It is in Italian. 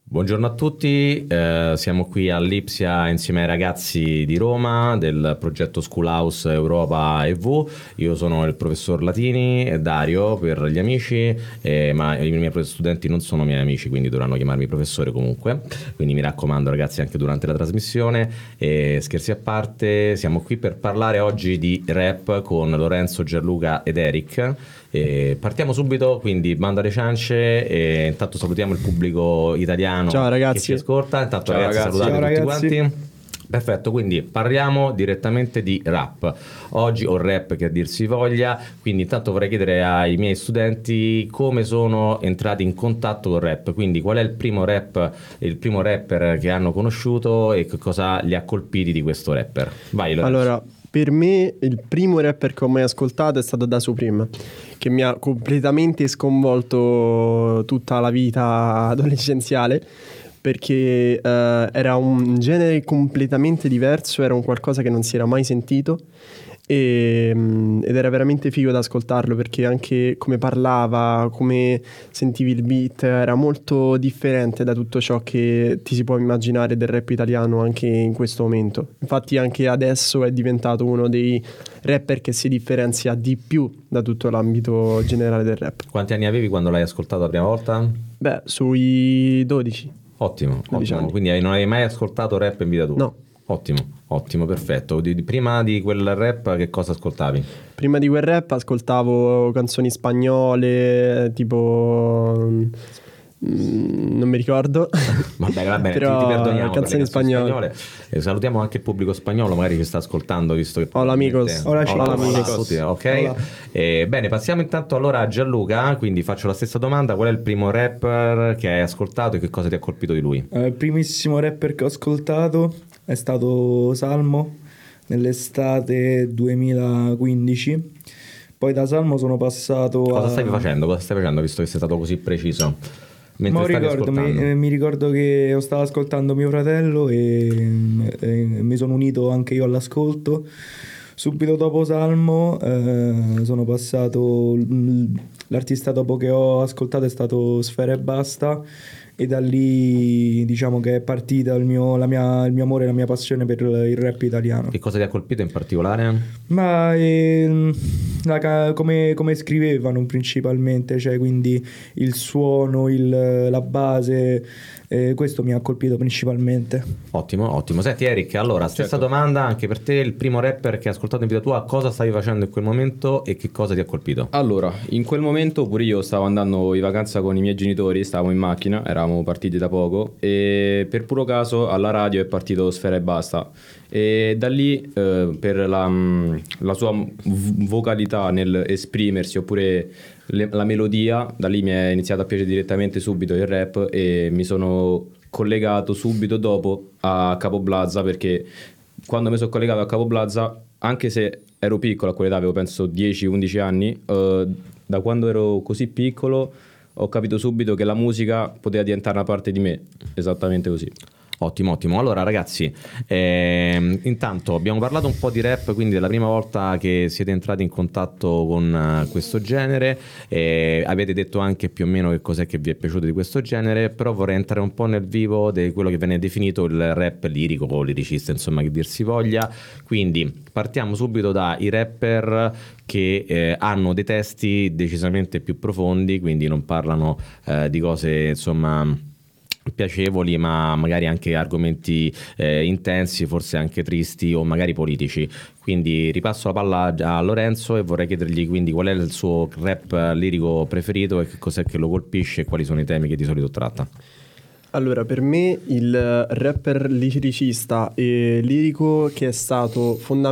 Buongiorno a tutti, siamo qui all'Ipsia insieme ai ragazzi di Roma del progetto Schoolhouse Europa EV. Io sono il professor Latini e Dario per gli amici, ma i miei studenti non sono miei amici, quindi dovranno chiamarmi professore comunque, quindi mi raccomando ragazzi anche durante la trasmissione. Scherzi a parte, siamo qui per parlare oggi di rap con Lorenzo, Gianluca ed Eric. Partiamo subito, quindi banda alle ciance, e intanto salutiamo il pubblico italiano. Ciao ragazzi. Che ci ascolta. Intanto Ciao ragazzi, ragazzi. salutate Ciao tutti ragazzi. quanti. Perfetto, quindi parliamo direttamente di rap oggi, o rap che a dir si voglia. Quindi intanto vorrei chiedere ai miei studenti come sono entrati in contatto con rap, quindi qual è il primo rapper che hanno conosciuto e che cosa li ha colpiti di questo rapper. Vai Lorenzo. Allora, per me il primo rapper che ho mai ascoltato è stato Da Supreme, che mi ha completamente sconvolto tutta la vita adolescenziale, perché era un genere completamente diverso, era un qualcosa che non si era mai sentito ed era veramente figo da ascoltarlo, perché anche come parlava, come sentivi il beat, era molto differente da tutto ciò che ti si può immaginare del rap italiano anche in questo momento. Infatti anche adesso è diventato uno dei rapper che si differenzia di più da tutto l'ambito generale del rap. Quanti anni avevi quando l'hai ascoltato la prima volta? Beh, sui 12. Ottimo, 12 ottimo. anni. Quindi non avevi mai ascoltato rap in vita tua? No. Ottimo, perfetto. Prima di quel rap che cosa ascoltavi? Prima di quel rap ascoltavo canzoni spagnole, tipo non mi ricordo. Va bene, Però ti perdoniamo per le canzoni spagnole. Salutiamo anche il pubblico spagnolo, magari ci sta ascoltando, visto che Hola amigos. Hola, Hola, amigos. a tutti, ok. Hola. Bene, passiamo intanto allora a Gianluca, quindi faccio la stessa domanda: qual è il primo rapper che hai ascoltato e che cosa ti ha colpito di lui? Il primissimo rapper che ho ascoltato è stato Salmo nell'estate 2015. Poi da Salmo sono passato Cosa stai facendo? Cosa stai facendo, visto che sei stato così preciso? Mentre stavi ascoltando. mi ricordo che stavo ascoltando mio fratello e mi sono unito anche io all'ascolto. Subito dopo Salmo sono passato, l'artista dopo che ho ascoltato è stato Sfera Ebbasta, e da lì diciamo che è partita il mio amore e la mia passione per il rap italiano. Che cosa ti ha colpito in particolare? Ma come scrivevano principalmente, cioè quindi il suono, la base, questo mi ha colpito principalmente. Ottimo. Senti Eric, allora stessa Certo. domanda anche per te: il primo rapper che hai ascoltato in vita tua, cosa stavi facendo in quel momento e che cosa ti ha colpito? Allora, in quel momento pure io stavo andando in vacanza con i miei genitori, stavamo in macchina, eravamo partiti da poco e per puro caso alla radio è partito Sfera Ebbasta e da lì per la sua vocalità nel esprimersi oppure la melodia, da lì mi è iniziato a piacere direttamente subito il rap e mi sono collegato subito dopo a Capo Blaza, perché quando mi sono collegato a Capo Blaza, anche se ero piccolo a quell'età, avevo penso 10-11 anni, da quando ero così piccolo ho capito subito che la musica poteva diventare una parte di me, esattamente così. Ottimo. Allora ragazzi, intanto abbiamo parlato un po' di rap, quindi della prima volta che siete entrati in contatto con questo genere, avete detto anche più o meno che cos'è che vi è piaciuto di questo genere, però vorrei entrare un po' nel vivo di quello che viene definito il rap lirico o liricista, insomma, che dir si voglia. Quindi partiamo subito dai rapper che hanno dei testi decisamente più profondi, quindi non parlano di cose insomma piacevoli, ma magari anche argomenti intensi, forse anche tristi o magari politici. Quindi ripasso la palla a Lorenzo e vorrei chiedergli quindi qual è il suo rap lirico preferito e che cos'è che lo colpisce e quali sono i temi che di solito tratta. Allora, per me il rapper liricista e lirico che è stato fondamentale